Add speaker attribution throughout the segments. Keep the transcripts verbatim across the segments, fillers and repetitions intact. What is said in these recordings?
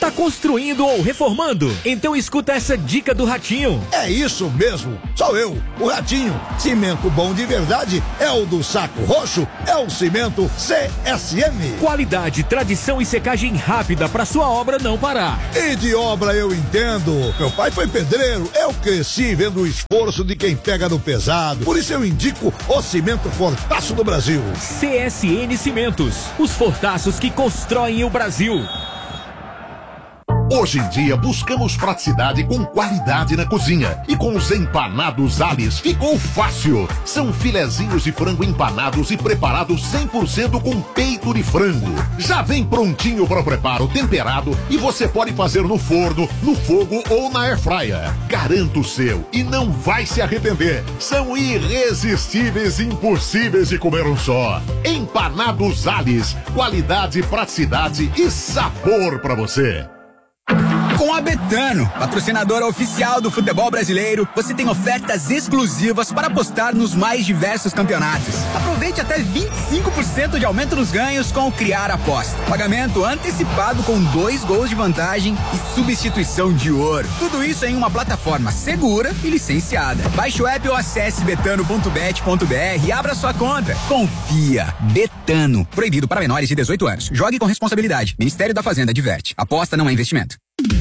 Speaker 1: Tá construindo ou reformando? Então escuta essa dica do Ratinho.
Speaker 2: É isso mesmo, sou eu, o Ratinho. Cimento bom de verdade é o do Saco Roxo, é o Cimento C S M.
Speaker 1: Qualidade, tradição e secagem rápida pra sua obra não parar.
Speaker 2: E de obra eu entendo. Meu pai foi pedreiro, eu cresci vendo o esforço de quem pega no pesado. Por isso eu indico o Cimento Fortaço do Brasil.
Speaker 1: C S N Cimentos, os fortaços que constroem o Brasil.
Speaker 3: Hoje em dia buscamos praticidade com qualidade na cozinha. E com os empanados Alice ficou fácil. São filezinhos de frango empanados e preparados cem por cento com peito de frango. Já vem prontinho para o preparo, temperado, e você pode fazer no forno, no fogo ou na airfryer. Garanto o seu e não vai se arrepender. São irresistíveis e impossíveis de comer um só. Empanados Alice, qualidade, praticidade e sabor para você.
Speaker 4: Com a Betano, patrocinadora oficial do futebol brasileiro, você tem ofertas exclusivas para apostar nos mais diversos campeonatos. Aproveite até vinte e cinco por cento de aumento nos ganhos com o Criar Aposta. Pagamento antecipado com dois gols de vantagem e substituição de ouro. Tudo isso em uma plataforma segura e licenciada. Baixe o app ou acesse betano ponto bet ponto br e abra sua conta. Confia. Betano. Proibido para menores de dezoito anos. Jogue com responsabilidade. Ministério da Fazenda adverte. Aposta não é investimento.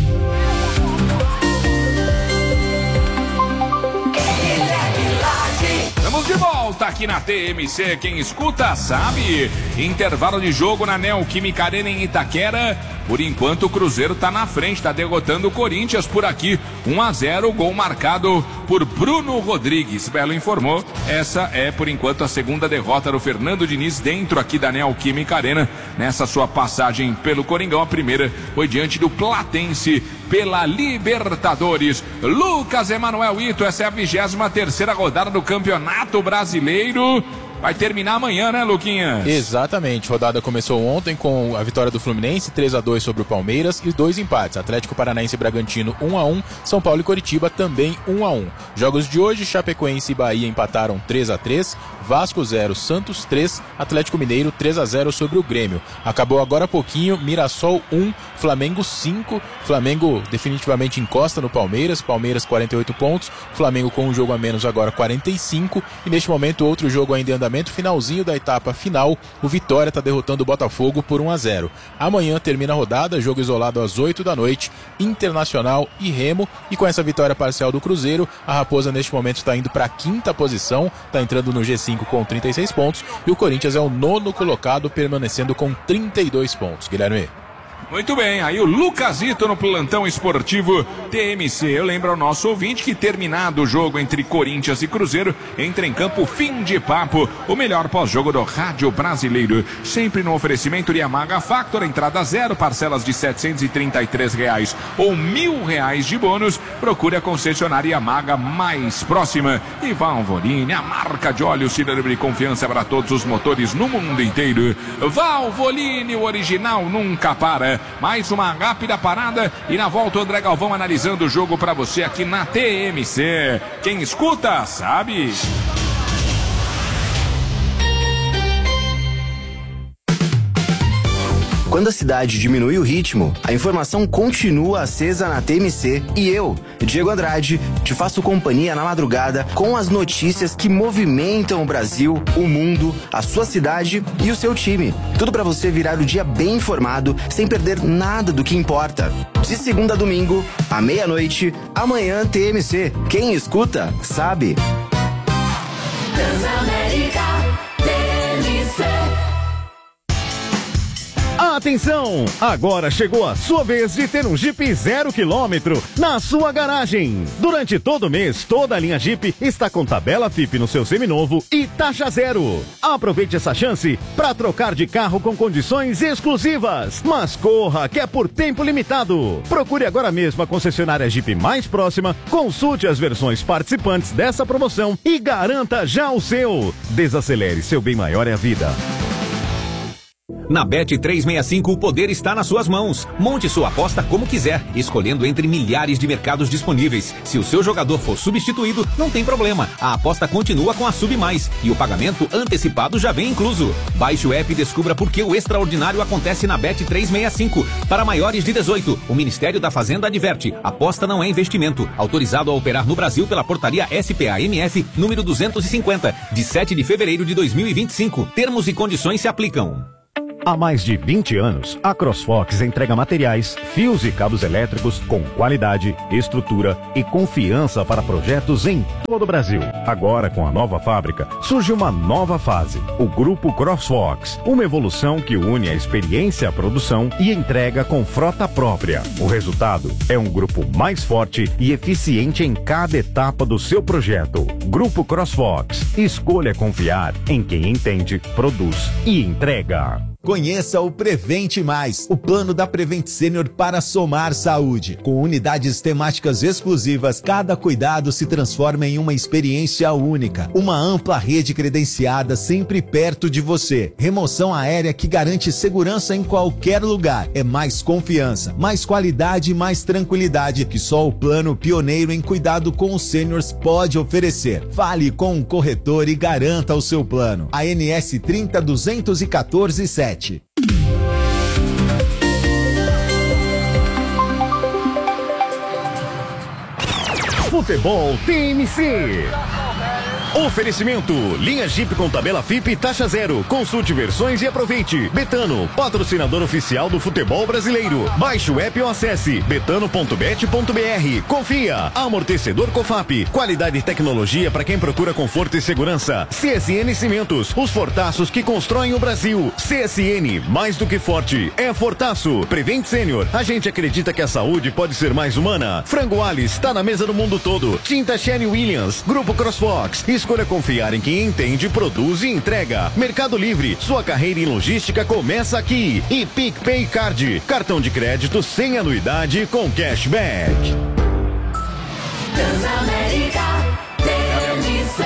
Speaker 5: Estamos de volta aqui na T M C, quem escuta sabe. Intervalo de jogo na Neoquímica Arena em Itaquera. Por enquanto o Cruzeiro tá na frente, tá derrotando o Corinthians por aqui, um a zero, gol marcado por Bruno Rodrigues. Belo informou, essa é por enquanto a segunda derrota do Fernando Diniz dentro aqui da Neoquímica Arena, nessa sua passagem pelo Coringão. A primeira foi diante do Platense pela Libertadores. Lucas Emanuel Ito, essa é a vigésima terceira rodada do Campeonato Brasileiro. Vai terminar amanhã, né, Luquinhas?
Speaker 6: Exatamente. A rodada começou ontem com a vitória do Fluminense, três a dois sobre o Palmeiras e dois empates. Atlético Paranaense e Bragantino, um a um. São Paulo e Coritiba também um a um. Jogos de hoje, Chapecoense e Bahia empataram três a três. Vasco zero, Santos três. Atlético Mineiro três a zero sobre o Grêmio. Acabou agora há pouquinho, Mirassol um, Flamengo cinco. Flamengo definitivamente encosta no Palmeiras. Palmeiras quarenta e oito pontos. Flamengo com um jogo a menos agora quarenta e cinco. E neste momento outro jogo ainda em andamento. Finalzinho da etapa final, o Vitória está derrotando o Botafogo por um a zero. Amanhã termina a rodada, jogo isolado às oito da noite, Internacional e Remo. E com essa vitória parcial do Cruzeiro, a Raposa neste momento está indo para a quinta posição, está entrando no G cinco com trinta e seis pontos, e o Corinthians é o nono colocado, permanecendo com trinta e dois pontos. Guilherme.
Speaker 5: Muito bem, aí o Lucasito no plantão esportivo T M C. Eu lembro ao nosso ouvinte que, terminado o jogo entre Corinthians e Cruzeiro, entra em campo Fim de Papo, o melhor pós-jogo do rádio brasileiro. Sempre no oferecimento de Yamaha Factor, entrada zero, parcelas de setecentos e trinta e três reais ou mil reais de bônus. Procure a concessionária Yamaha mais próxima. E Valvoline, a marca de óleo sinônimo de confiança para todos os motores no mundo inteiro. Valvoline, o original nunca para. Mais uma rápida parada e na volta o André Galvão analisando o jogo para você aqui na T M C. Quem escuta sabe.
Speaker 7: Quando a cidade diminui o ritmo, a informação continua acesa na T M C e eu, Diego Andrade, te faço companhia na madrugada com as notícias que movimentam o Brasil, o mundo, a sua cidade e o seu time. Tudo para você virar o dia bem informado, sem perder nada do que importa. De segunda a domingo, à meia-noite, amanhã T M C. Quem escuta, sabe.
Speaker 8: Transamérica, T M C.
Speaker 9: Atenção! Agora chegou a sua vez de ter um Jeep zero quilômetro na sua garagem. Durante todo o mês, toda a linha Jeep está com tabela F I P no seu seminovo e taxa zero. Aproveite essa chance para trocar de carro com condições exclusivas. Mas corra, que é por tempo limitado. Procure agora mesmo a concessionária Jeep mais próxima, consulte as versões participantes dessa promoção e garanta já o seu. Desacelere, seu bem maior é a vida.
Speaker 10: Na Bet trezentos e sessenta e cinco o poder está nas suas mãos. Monte sua aposta como quiser, escolhendo entre milhares de mercados disponíveis. Se o seu jogador for substituído, não tem problema. A aposta continua com a Sub Mais e o pagamento antecipado já vem incluso. Baixe o app e descubra por que o extraordinário acontece na Bet trezentos e sessenta e cinco. Para maiores de dezoito, o Ministério da Fazenda adverte: aposta não é investimento. Autorizado a operar no Brasil pela portaria S P A M F número duzentos e cinquenta, de sete de fevereiro de dois mil e vinte e cinco. Termos e condições se aplicam.
Speaker 9: Há mais de vinte anos, a CrossFox entrega materiais, fios e cabos elétricos com qualidade, estrutura e confiança para projetos em todo o Brasil. Agora, com a nova fábrica, surge uma nova fase, o Grupo CrossFox, uma evolução que une a experiência à produção e entrega com frota própria. O resultado é um grupo mais forte e eficiente em cada etapa do seu projeto. Grupo CrossFox, escolha confiar em quem entende, produz e entrega.
Speaker 11: Conheça o Prevente Mais, o plano da Prevent Senior para somar saúde. Com unidades temáticas exclusivas, cada cuidado se transforma em uma experiência única. Uma ampla rede credenciada sempre perto de você. Remoção aérea que garante segurança em qualquer lugar. É mais confiança, mais qualidade e mais tranquilidade que só o plano pioneiro em cuidado com os sêniors pode oferecer. Fale com um corretor e garanta o seu plano. A N S trinta duzentos e quatorze sete.
Speaker 9: Futebol T M C. Oferecimento, linha Jeep com tabela F I P e taxa zero. Consulte versões e aproveite. Betano, patrocinador oficial do futebol brasileiro. Baixe o app ou acesse betano ponto bet ponto br. Confia, amortecedor Cofap. Qualidade e tecnologia para quem procura conforto e segurança. C S N Cimentos, os fortaços que constroem o Brasil. C S N, mais do que forte, é fortaço. Prevent Senior, a gente acredita que a saúde pode ser mais humana. Frango Alice, está na mesa do mundo todo. Tinta Sherry Williams, Grupo CrossFox. Escolha confiar em quem entende, produz e entrega. Mercado Livre, sua carreira em logística começa aqui. E PicPay Card, cartão de crédito sem anuidade com cashback.
Speaker 8: Transamérica, T M C,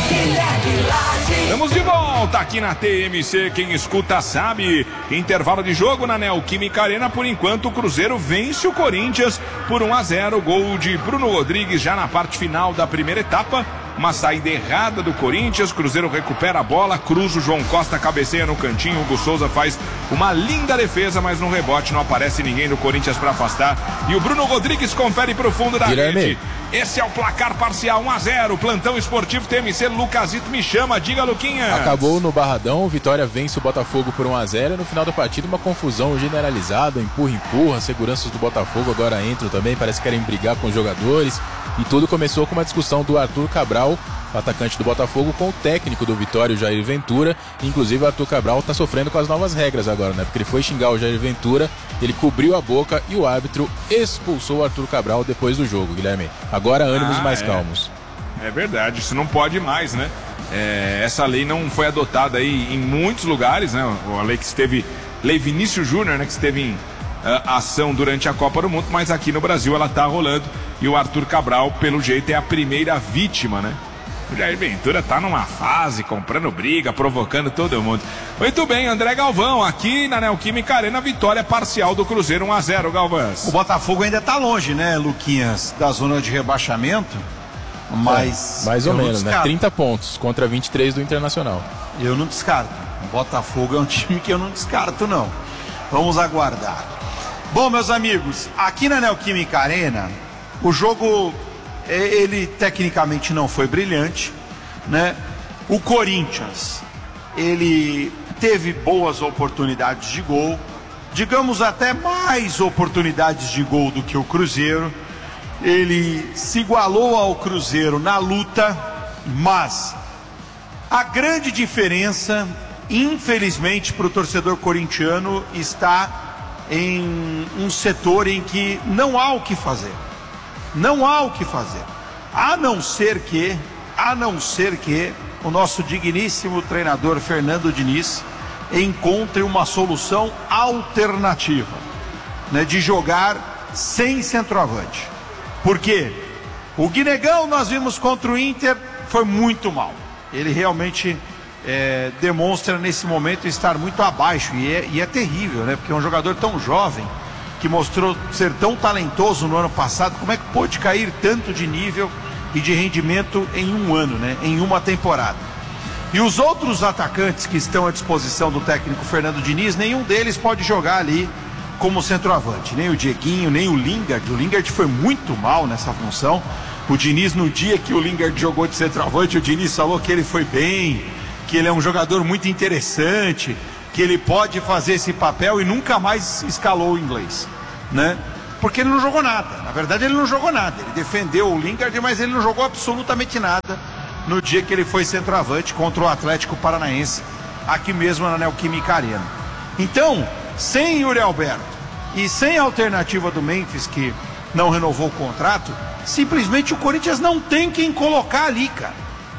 Speaker 5: Estamos de volta aqui na T M C, quem escuta sabe. Intervalo de jogo na Neoquímica Arena. Por enquanto o Cruzeiro vence o Corinthians por um a zero, gol de Bruno Rodrigues já na parte final da primeira etapa. Uma saída errada do Corinthians, Cruzeiro recupera a bola, cruza o João Costa, cabeceia no cantinho, Hugo Souza faz uma linda defesa, mas no rebote não aparece ninguém do Corinthians para afastar. E o Bruno Rodrigues confere pro fundo da
Speaker 6: Guilherme.
Speaker 5: rede. Esse é o placar parcial, um a zero, plantão esportivo T M C, Lucasito me chama, diga Luquinha.
Speaker 6: Acabou no Barradão, o Vitória vence o Botafogo por um a zero e no final da partida uma confusão generalizada, empurra, empurra, seguranças do Botafogo agora entram também, parece que querem brigar com os jogadores e tudo começou com uma discussão do Arthur Cabral, atacante do Botafogo, com o técnico do Vitória, o Jair Ventura. Inclusive o Arthur Cabral está sofrendo com as novas regras agora, né? Porque ele foi xingar o Jair Ventura, ele cobriu a boca e o árbitro expulsou o Arthur Cabral depois do jogo, Guilherme. Agora ânimos
Speaker 5: ah,
Speaker 6: mais
Speaker 5: é.
Speaker 6: calmos.
Speaker 5: É verdade, isso não pode mais, né? É, essa lei não foi adotada aí em muitos lugares, né? A lei que esteve, lei Vinícius Júnior, né? Que esteve em uh, ação durante a Copa do Mundo, mas aqui no Brasil ela tá rolando e o Arthur Cabral, pelo jeito, é a primeira vítima, né? O Jair Ventura tá numa fase, comprando briga, provocando todo mundo. Muito bem, André Galvão, aqui na Neoquímica Arena, vitória parcial do Cruzeiro, um a zero, Galvãs.
Speaker 12: O Botafogo ainda tá longe, né, Luquinhas, da zona de rebaixamento, mas...
Speaker 6: É, mais ou menos, né? trinta pontos contra vinte e três do Internacional.
Speaker 12: Eu não descarto. O Botafogo é um time que eu não descarto, não. Vamos aguardar. Bom, meus amigos, aqui na Neoquímica Arena, o jogo... ele tecnicamente não foi brilhante, né? O Corinthians, ele teve boas oportunidades de gol, digamos até mais oportunidades de gol do que o Cruzeiro. Ele se igualou ao Cruzeiro na luta, mas a grande diferença, infelizmente, para o torcedor corintiano está em um setor em que não há o que fazer. Não há o que fazer, a não ser que, a não ser que o nosso digníssimo treinador Fernando Diniz encontre uma solução alternativa, né, de jogar sem centroavante. Por quê? O Guinegão, nós vimos contra o Inter, foi muito mal. Ele realmente é, demonstra nesse momento estar muito abaixo, e é, e é terrível, né? Porque é um jogador tão jovem, que mostrou ser tão talentoso no ano passado, como é que pôde cair tanto de nível e de rendimento em um ano, né? Em uma temporada. E os outros atacantes que estão à disposição do técnico Fernando Diniz, nenhum deles pode jogar ali como centroavante, nem o Dieguinho, nem o Lingard. O Lingard foi muito mal nessa função. O Diniz, no dia que o Lingard jogou de centroavante, o Diniz falou que ele foi bem, que ele é um jogador muito interessante, que ele pode fazer esse papel, e nunca mais escalou o inglês, né? Porque ele não jogou nada. Na verdade, ele não jogou nada. Ele defendeu o Lingard, mas ele não jogou absolutamente nada no dia que ele foi centroavante contra o Atlético Paranaense, aqui mesmo na Neoquímica Arena. Então, sem Yuri Alberto e sem a alternativa do Memphis, que não renovou o contrato, simplesmente o Corinthians não tem quem colocar ali, cara.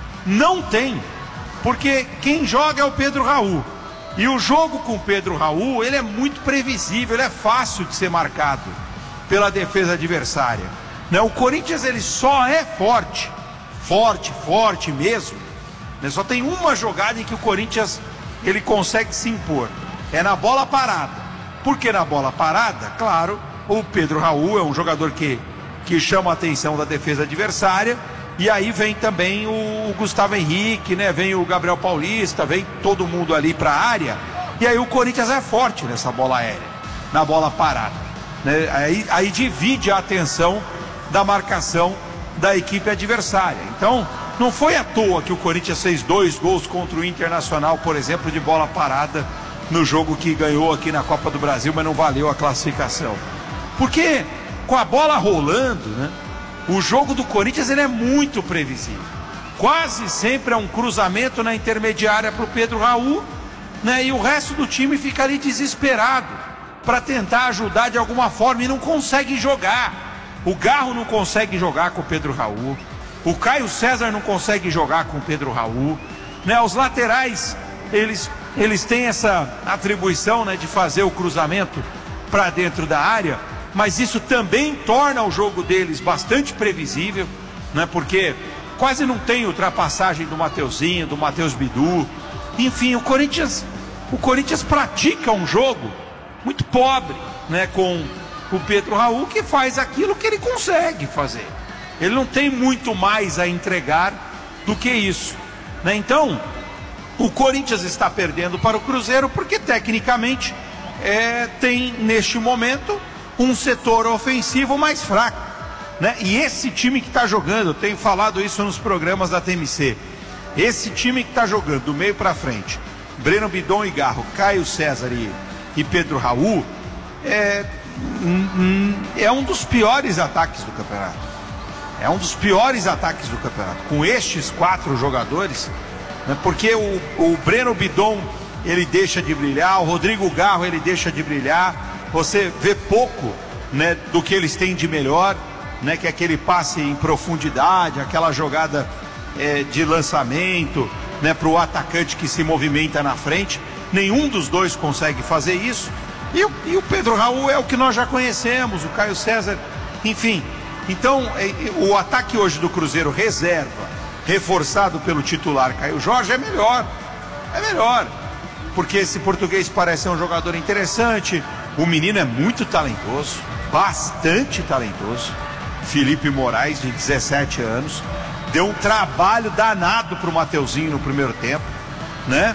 Speaker 12: Não tem. Porque quem joga é o Pedro Raul. E o jogo com o Pedro Raul, ele é muito previsível, ele é fácil de ser marcado pela defesa adversária, né? O Corinthians, ele só é forte, forte, forte mesmo, né? Só tem uma jogada em que o Corinthians, ele consegue se impor, é na bola parada. Por que na bola parada? Claro, o Pedro Raul é um jogador que, que chama a atenção da defesa adversária, e aí vem também o, o Gustavo Henrique, né? Vem o Gabriel Paulista, vem todo mundo ali para a área, e aí o Corinthians é forte nessa bola aérea, na bola parada, né? Aí, aí divide a atenção da marcação da equipe adversária. Então, não foi à toa que o Corinthians fez dois gols contra o Internacional, por exemplo, de bola parada, no jogo que ganhou aqui na Copa do Brasil, mas não valeu a classificação. Porque com a bola rolando, né, o jogo do Corinthians, ele é muito previsível. Quase sempre é um cruzamento na intermediária para o Pedro Raul, né, e o resto do time fica ali desesperado para tentar ajudar de alguma forma e não consegue jogar. O Garro não consegue jogar com o Pedro Raul, o Caio César não consegue jogar com o Pedro Raul, né? Os laterais, eles, eles têm essa atribuição, né, de fazer o cruzamento para dentro da área, mas isso também torna o jogo deles bastante previsível, né? Porque quase não tem ultrapassagem do Mateuzinho, do Matheus Bidu. Enfim, o Corinthians, o Corinthians pratica um jogo muito pobre, né, com o Pedro Raul, que faz aquilo que ele consegue fazer. Ele não tem muito mais a entregar do que isso, né? Então, o Corinthians está perdendo para o Cruzeiro porque tecnicamente é, tem neste momento um setor ofensivo mais fraco, né? E esse time que está jogando, eu tenho falado isso nos programas da T M C, esse time que está jogando do meio para frente, Breno Bidon e Garro, Caio César e, e Pedro Raul, é, é um dos piores ataques do campeonato. É um dos piores ataques do campeonato, com estes quatro jogadores, né? Porque o, o Breno Bidon, ele deixa de brilhar, o Rodrigo Garro, ele deixa de brilhar, você vê pouco, né, do que eles têm de melhor, né, que é aquele passe em profundidade, aquela jogada é, de lançamento, né, para o atacante que se movimenta na frente. Nenhum dos dois consegue fazer isso. E o, e o Pedro Raul é o que nós já conhecemos, o Caio César, enfim. Então, é, o ataque hoje do Cruzeiro reserva, reforçado pelo titular Caio Jorge, é melhor. É melhor. Porque esse português parece ser um jogador interessante. O menino é muito talentoso, bastante talentoso. Felipe Moraes, de dezessete anos, deu um trabalho danado pro Mateuzinho no primeiro tempo, né?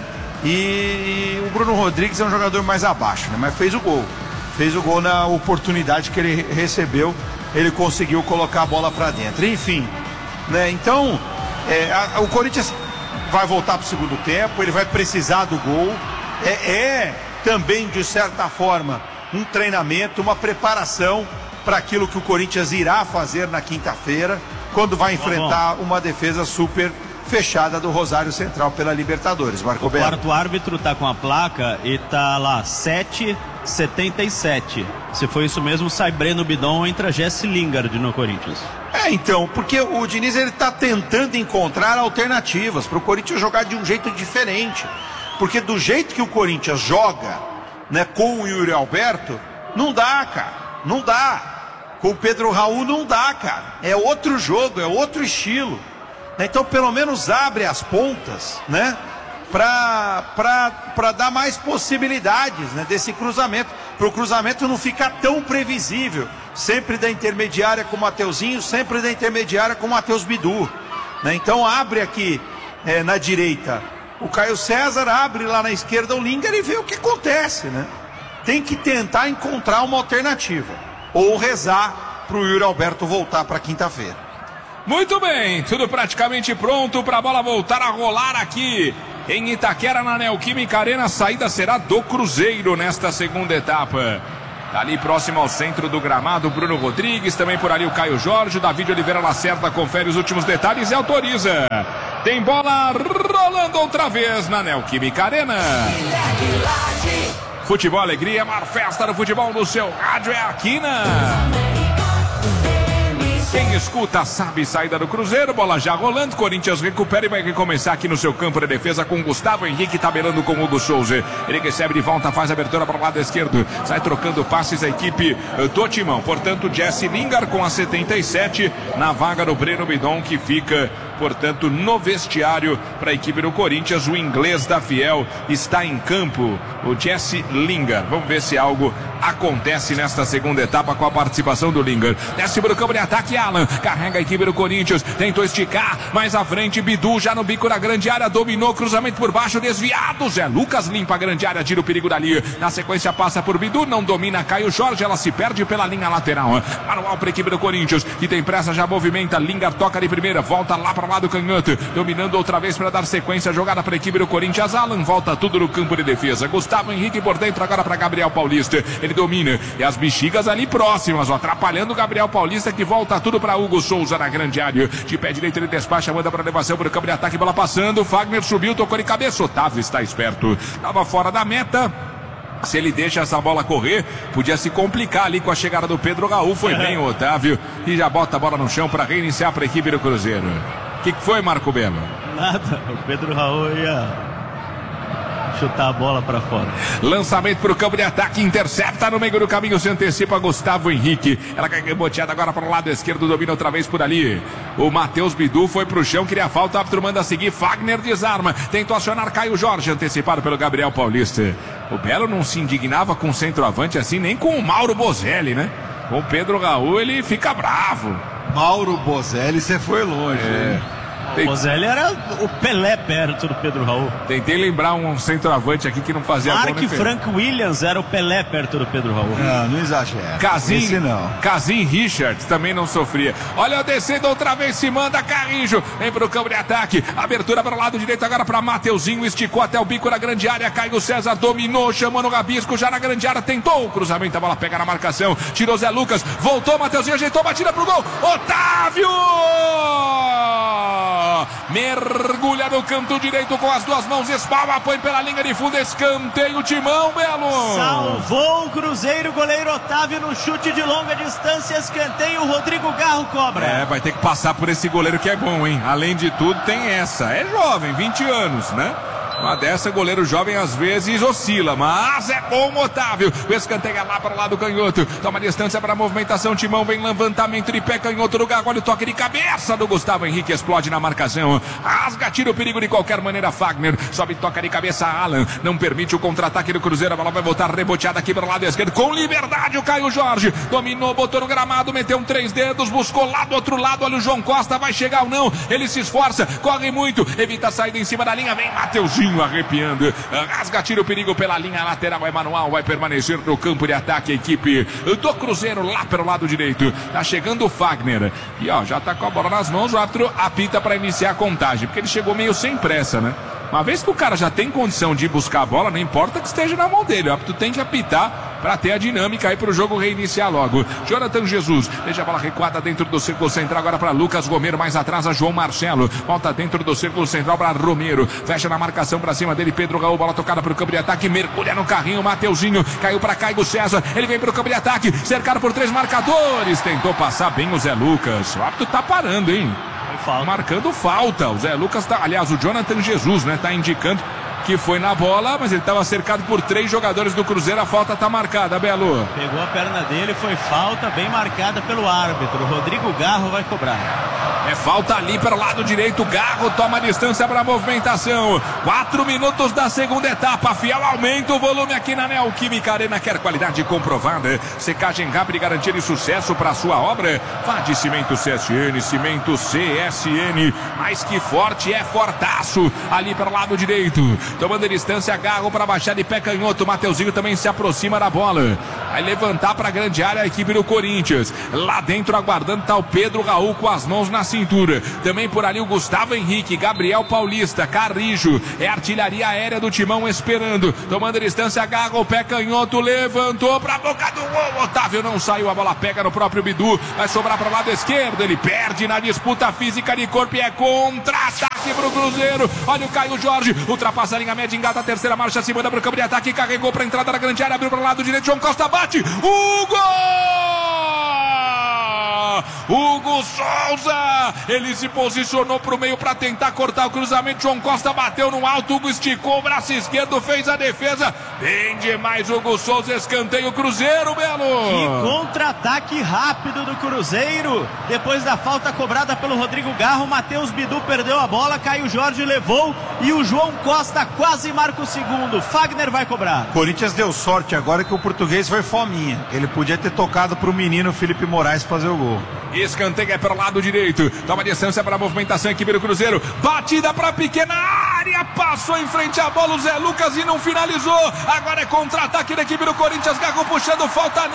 Speaker 12: E o Bruno Rodrigues é um jogador mais abaixo, né? Mas fez o gol. Fez o gol na oportunidade que ele recebeu. Ele conseguiu colocar a bola para dentro. Enfim, né? Então, é, a, o Corinthians vai voltar pro segundo tempo, ele vai precisar do gol. É, é também, de certa forma, um treinamento, uma preparação para aquilo que o Corinthians irá fazer na quinta-feira, quando vai enfrentar uma defesa super fechada do Rosário Central pela Libertadores. Marco Belo.
Speaker 13: O quarto árbitro tá com a placa e tá lá, sete setenta e sete. Se foi isso mesmo, sai Breno Bidon, entra Jesse Lingard no Corinthians.
Speaker 12: É, então, porque o Diniz, ele tá tentando encontrar alternativas para o Corinthians jogar de um jeito diferente. Porque do jeito que o Corinthians joga, né, com o Yuri Alberto, não dá, cara. Não dá. Com o Pedro Raul não dá, cara. É outro jogo, é outro estilo. Então, pelo menos abre as pontas, né? para dar mais possibilidades, né, desse cruzamento, para o cruzamento não ficar tão previsível, sempre da intermediária com o Mateuzinho, sempre da intermediária com o Matheus Bidu, né? Então abre aqui é, na direita o Caio César, abre lá na esquerda o Lingard e vê o que acontece, né? Tem que tentar encontrar uma alternativa ou rezar para o Yuri Alberto voltar para quinta-feira.
Speaker 5: Muito bem, tudo praticamente pronto para a bola voltar a rolar aqui em Itaquera, na Neoquímica Arena. A saída será do Cruzeiro nesta segunda etapa. Ali próximo ao centro do gramado, Bruno Rodrigues, também por ali o Caio Jorge, o David Oliveira Lacerda confere os últimos detalhes e autoriza. Tem bola rolando outra vez na Neoquímica Arena. Futebol Alegria, maior festa do futebol no seu rádio é aqui na... Quem escuta sabe, saída do Cruzeiro, bola já rolando, Corinthians recupera e vai recomeçar aqui no seu campo de defesa com Gustavo Henrique tabelando com o Hugo Souza. Ele recebe de volta, faz a abertura para o lado esquerdo, sai trocando passes a equipe do Timão. Portanto, Jesse Lingard com a setenta e sete na vaga do Breno Bidon, que fica, portanto, no vestiário para a equipe do Corinthians. O inglês da Fiel está em campo, o Jesse Lingard. Vamos ver se algo acontece nesta segunda etapa com a participação do Lingard. Desce para o campo de ataque, Alan, carrega a equipe do Corinthians, tentou esticar, mais à frente, Bidu já no bico da grande área, dominou, cruzamento por baixo, desviado, Zé Lucas limpa a grande área, tira o perigo dali, na sequência passa por Bidu, não domina Caio Jorge, ela se perde pela linha lateral, manual para a equipe do Corinthians, que tem pressa, já movimenta, Lingard toca de primeira, volta lá para o lado canhoto, dominando outra vez para dar sequência, jogada para a equipe do Corinthians, Alan volta tudo no campo de defesa, Gustavo Henrique por dentro, agora para Gabriel Paulista, ele domina, e as bexigas ali próximas, ó, atrapalhando o Gabriel Paulista, que volta tudo para Hugo Souza na grande área, de pé direito ele despacha, manda para elevação para o campo de ataque, bola passando, Fagner subiu, tocou de cabeça, Otávio está esperto, estava fora da meta. Se ele deixa essa bola correr, podia se complicar ali com a chegada do Pedro Raul. Foi bem o Otávio e já bota a bola no chão para reiniciar para a equipe do Cruzeiro. O que, que foi, Marco Belo?
Speaker 13: Nada, o Pedro Raul ia chutar a bola para fora.
Speaker 5: Lançamento para o campo de ataque, intercepta no meio do caminho, se antecipa Gustavo Henrique. Ela cai reboteada agora para o lado esquerdo, domina outra vez por ali. O Matheus Bidu foi pro chão, queria falta, o árbitro manda seguir, Fagner desarma, tentou acionar Caio Jorge, antecipado pelo Gabriel Paulista. O Belo não se indignava com o centroavante assim, nem com o Mauro Bozelli, né? Com o Pedro Raul ele fica bravo.
Speaker 12: Mauro Bozelli, você foi longe,
Speaker 5: é.
Speaker 12: né?
Speaker 13: O Bozelli era o Pelé perto do Pedro Raul.
Speaker 5: Tentei lembrar um centroavante aqui que não fazia
Speaker 13: Mark
Speaker 5: gol, né,
Speaker 13: Frank Williams era o Pelé perto do Pedro Raul.
Speaker 12: Não, não exagera.
Speaker 5: Casim,
Speaker 12: Esse não.
Speaker 5: Casim Richards também não sofria. Olha o descendo outra vez, se manda Carrijo, vem pro campo de ataque, abertura para o lado direito agora para Mateuzinho, esticou até o bico da grande área, Caio César dominou, chamou no rabisco, já na grande área, tentou o cruzamento, a bola pega na marcação, tirou Zé Lucas, voltou Mateuzinho, ajeitou, batida pro gol, Otávio! Mergulha no canto direito com as duas mãos, espalma, põe pela linha de fundo, escanteio, Timão, Belo.
Speaker 13: Salvou o Cruzeiro, goleiro Otávio no chute de longa distância, escanteio, Rodrigo Garro cobra.
Speaker 5: É, vai ter que passar por esse goleiro que é bom, hein? Além de tudo, tem essa. É jovem, vinte anos, né? Uma dessa, goleiro jovem às vezes oscila, mas é bom o Otávio. O escanteio lá para o lado canhoto. Toma distância para a movimentação. Timão vem levantamento de pé canhoto no Garro. Olha o toque de cabeça do Gustavo Henrique. Explode na marcação. Rasga, tira o perigo de qualquer maneira. Fagner sobe, toca de cabeça. Alan não permite o contra-ataque do Cruzeiro. A bola vai voltar reboteada aqui para o lado esquerdo. Com liberdade o Caio Jorge. Dominou, botou no gramado, meteu um três dedos. Buscou lá do outro lado. Olha o João Costa. Vai chegar ou não? Ele se esforça, corre muito. Evita a saída em cima da linha. Vem Mateuzinho arrepiando, rasga, tira o perigo pela linha lateral, Emanuel vai permanecer no campo de ataque, a equipe do Cruzeiro lá pelo lado direito, tá chegando o Fagner, e ó, já tá com a bola nas mãos, o árbitro apita para iniciar a contagem, porque ele chegou meio sem pressa, né? Uma vez que o cara já tem condição de ir buscar a bola, não importa que esteja na mão dele, o árbitro tem que apitar para ter a dinâmica aí para o jogo reiniciar logo. Jonathan Jesus, deixa a bola recuada dentro do círculo central agora para Lucas Romero, mais atrás a João Marcelo, volta dentro do círculo central para Romero, fecha na marcação para cima dele, Pedro Raul, bola tocada para o campo de ataque, mergulha no carrinho, Mateuzinho, caiu para Caio César, ele vem para o campo de ataque, cercado por três marcadores, tentou passar bem o Zé Lucas, o árbitro tá parando, hein? Falta. Marcando falta, o Zé Lucas tá, aliás, o Jonathan Jesus, né, tá indicando que foi na bola, mas ele estava cercado por três jogadores do Cruzeiro, a falta tá marcada, Belo.
Speaker 13: Pegou a perna dele, foi falta bem marcada pelo árbitro, Rodrigo Garro vai cobrar.
Speaker 5: É falta ali pelo lado direito. Garro toma a distância para a movimentação. Quatro minutos da segunda etapa. Fiel aumenta o volume aqui na Neoquímica Arena. Quer qualidade comprovada? Secagem rápida e garantia de sucesso para a sua obra? Vá de Cimento C S N, Cimento C S N. Mais que forte, é fortaço. Ali pelo lado direito. Tomando a distância, Garro para baixar de pé canhoto. Mateuzinho também se aproxima da bola. Vai levantar para a grande área a equipe do Corinthians. Lá dentro aguardando está o Pedro Raul com as mãos na cintura. Também por ali o Gustavo Henrique, Gabriel Paulista, Carrijo. É artilharia aérea do Timão esperando. Tomando a distância, Garro, o pé canhoto, levantou para a boca do gol. Otávio não saiu, a bola pega no próprio Bidu. Vai sobrar para o lado esquerdo. Ele perde na disputa física de corpo e é contra-ataque para o Cruzeiro. Olha o Caio Jorge, ultrapassa a linha média, engata a terceira marcha, se manda para o campo de ataque, carregou para a entrada da grande área, abriu para o lado direito, João Costa bate. O gol! Hugo Souza, ele se posicionou para o meio para tentar cortar o cruzamento. João Costa bateu no alto, Hugo esticou o braço esquerdo, fez a defesa. Bem demais, Hugo Souza, escanteio Cruzeiro, Belo.
Speaker 13: Que contra-ataque rápido do Cruzeiro. Depois da falta cobrada pelo Rodrigo Garro, Matheus Bidu perdeu a bola, Caio Jorge levou e o João Costa quase marca o segundo. Fagner vai cobrar.
Speaker 12: Corinthians deu sorte agora que o português foi fominha. Ele podia ter tocado para o menino Felipe Moraes fazer o gol.
Speaker 5: Escanteio é pelo lado direito. Toma distância para a movimentação, equipe do Cruzeiro. Batida para a pequena área. Passou em frente à bola o Zé Lucas e não finalizou. Agora é contra-ataque da equipe do Corinthians. Garro puxando, falta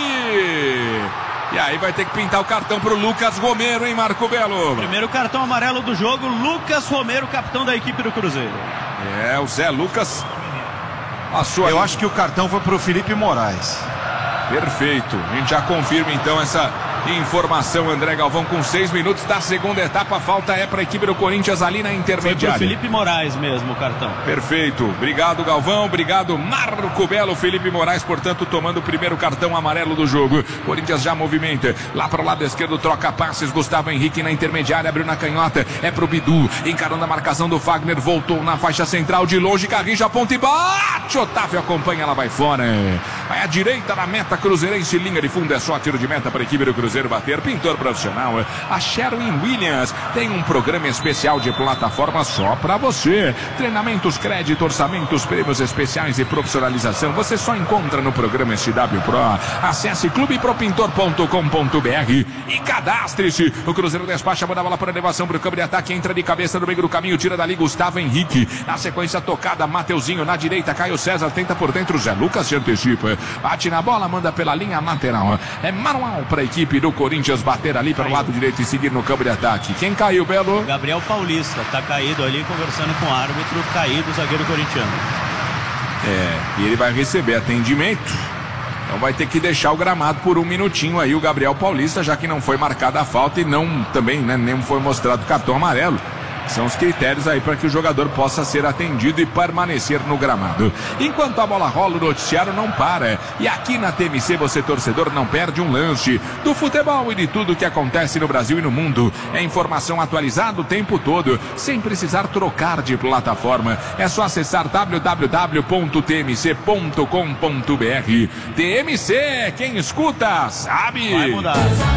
Speaker 5: nele. E aí vai ter que pintar o cartão pro Lucas Romero, hein, Marco Belo?
Speaker 13: Primeiro cartão amarelo do jogo, Lucas Romero, capitão da equipe do Cruzeiro.
Speaker 5: É, o Zé Lucas passou.
Speaker 12: Eu
Speaker 5: ali.
Speaker 12: acho que o cartão foi pro Felipe Moraes.
Speaker 5: Perfeito. A gente já confirma então essa informação, André Galvão, com seis minutos da segunda etapa. A falta é para a equipe do Corinthians ali na intermediária.
Speaker 13: Foi pro Felipe Moraes mesmo o cartão.
Speaker 5: Perfeito. Obrigado, Galvão. Obrigado, Marco Belo. Felipe Moraes, portanto, tomando o primeiro cartão amarelo do jogo. Corinthians já movimenta. Lá para o lado esquerdo, troca passes. Gustavo Henrique na intermediária, abriu na canhota. É pro Bidu. Encarando a marcação do Fagner. Voltou na faixa central de longe. Carrinja, ponta e bate. Otávio acompanha, ela vai fora. Vai à direita da meta cruzeirense. Linha de fundo é só tiro de meta para a equipe do Cruzeiro bater. Pintor profissional, a Sherwin Williams tem um programa especial de plataforma só para você. Treinamentos, crédito, orçamentos, prêmios especiais e profissionalização você só encontra no programa S W Pro. Acesse clube pro pintor ponto com ponto b r e cadastre-se. O Cruzeiro despacha, manda a bola para elevação para o campo de ataque, entra de cabeça no meio do caminho, tira dali Gustavo Henrique. Na sequência tocada, Mateuzinho na direita, Caio César tenta por dentro, Zé Lucas se antecipa, bate na bola, manda pela linha lateral. É manual para a equipe do Corinthians bater ali pelo lado direito e seguir no campo de ataque. Quem caiu, Belo?
Speaker 13: Gabriel Paulista, tá caído ali conversando com o árbitro, caído o zagueiro corintiano.
Speaker 5: É, e ele vai receber atendimento. Então vai ter que deixar o gramado por um minutinho aí o Gabriel Paulista, já que não foi marcada a falta e não também, né, nem foi mostrado cartão amarelo. São os critérios aí para que o jogador possa ser atendido e permanecer no gramado. Enquanto a bola rola, o noticiário não para. E aqui na T M C, você torcedor não perde um lance do futebol e de tudo que acontece no Brasil e no mundo. É informação atualizada o tempo todo, sem precisar trocar de plataforma. É só acessar w w w ponto t m c ponto com ponto b r. T M C, quem escuta sabe.
Speaker 13: Vai mudar.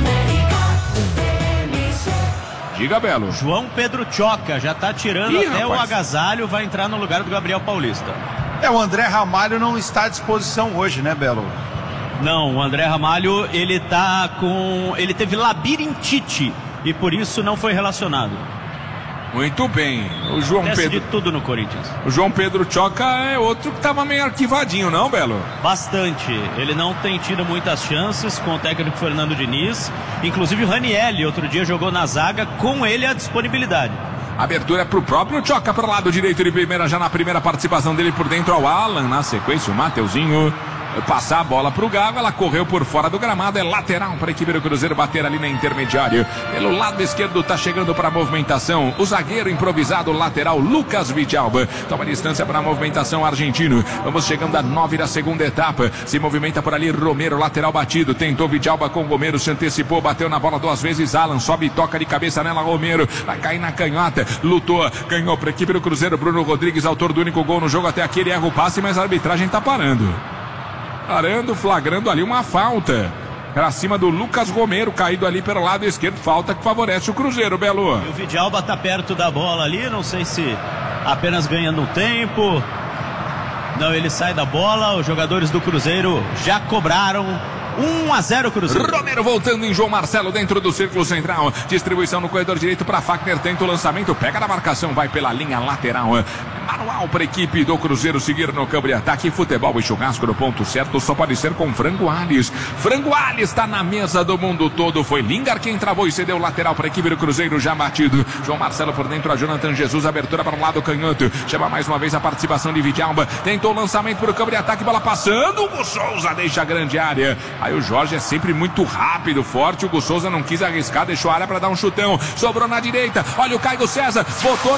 Speaker 5: Diga, Belo.
Speaker 13: João Pedro Choca já tá tirando
Speaker 5: Ih,
Speaker 13: até
Speaker 5: rapaz.
Speaker 13: o agasalho, vai entrar no lugar do Gabriel Paulista.
Speaker 12: É, o André Ramalho não está à disposição hoje, né, Belo?
Speaker 13: Não, o André Ramalho, ele tá com... ele teve labirintite e por isso não foi relacionado.
Speaker 5: Muito bem. O João
Speaker 13: Acontece
Speaker 5: Pedro.
Speaker 13: de tudo no Corinthians.
Speaker 5: O João Pedro Choca é outro que tava meio arquivadinho, não, Belo?
Speaker 13: Bastante. Ele não tem tido muitas chances com o técnico Fernando Diniz. Inclusive o Ranielli outro dia jogou na zaga, com ele a disponibilidade.
Speaker 5: Abertura é pro próprio Choca para o lado direito de primeira, já na primeira participação dele por dentro ao Alan. Na sequência o Mateuzinho passar a bola pro Gago, ela correu por fora do gramado, é lateral para a equipe do Cruzeiro bater ali na intermediária. Pelo lado esquerdo tá chegando para a movimentação o zagueiro improvisado lateral Lucas Vidalba. Toma distância para a movimentação argentino. Vamos chegando a nove da segunda etapa. Se movimenta por ali Romero, lateral batido. Tentou Vidalba com Romero, se antecipou, bateu na bola duas vezes. Alan sobe e toca de cabeça nela. Romero vai cair na canhota. Lutou, ganhou para a equipe do Cruzeiro. Bruno Rodrigues, autor do único gol no jogo até aqui. Ele erra o passe, mas a arbitragem tá parando. Parando, flagrando ali uma falta. Era acima do Lucas Romero, caído ali pelo lado esquerdo. Falta que favorece o Cruzeiro, Belo.
Speaker 13: E o Vidalba tá perto da bola ali, não sei se apenas ganhando tempo. Não, ele sai da bola, os jogadores do Cruzeiro já cobraram. um a zero Cruzeiro.
Speaker 5: Romero voltando em João Marcelo dentro do círculo central. Distribuição no corredor direito para Fagner. Tenta o lançamento, pega na marcação, vai pela linha lateral. Manual para a equipe do Cruzeiro seguir no campo de ataque. Futebol e churrasco no ponto certo só pode ser com Frango Alves. Frango Alves está na mesa do mundo todo. Foi Lingard quem travou e cedeu lateral para a equipe do Cruzeiro já batido. João Marcelo por dentro, a Jonathan Jesus. Abertura para o lado canhoto. Chama mais uma vez a participação de Vidalba. Tentou o lançamento para o campo de ataque. Bola passando. O Souza deixa a grande área. Aí o Jorge é sempre muito rápido, forte. O Hugo Souza não quis arriscar, deixou a área para dar um chutão. Sobrou na direita. Olha o Caio César. Botou